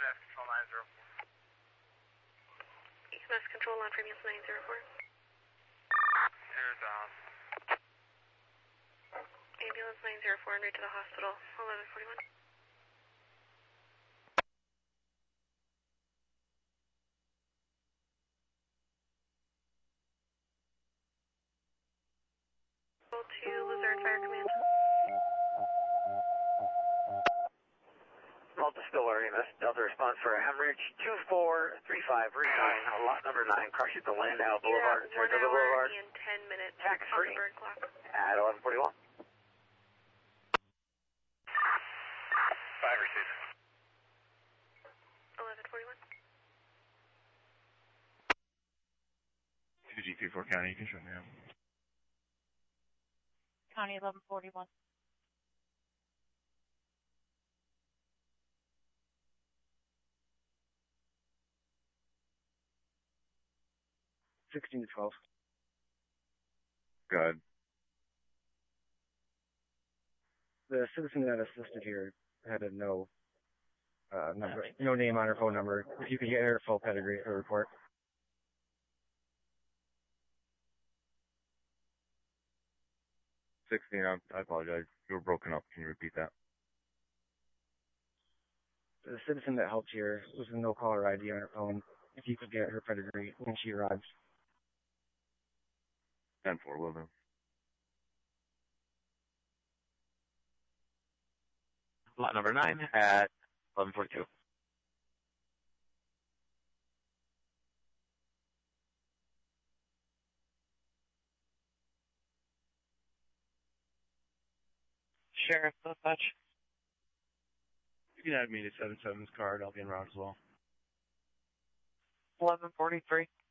EMS control on previous 904. Here's Ambulance 904 en route to the hospital, 1141. To Luzerne Fire Command. Delta Spiller, EMS, Delta response for a hemorrhage, 2435 Route 9, lot number 9, crush at the Landau Boulevard, Saratoga Boulevard. 1 hour and 10 minutes Tax on free the bird clock. at 1141. 5 received. 1141. 2G34 County, you can show me out. County 1141. $16 to $12. Good. The citizen that assisted here had a no number, no name on her phone number. If you could get her full pedigree for report. 16, I apologize. You were broken up. Can you repeat that? The citizen that helped here was a no caller ID on her phone. If you could get her pedigree when she arrives. 10-4, will do. Lot number 9 at 1142. Sheriff, dispatch. You can add me to 77's card. I'll be en route as well. 1143.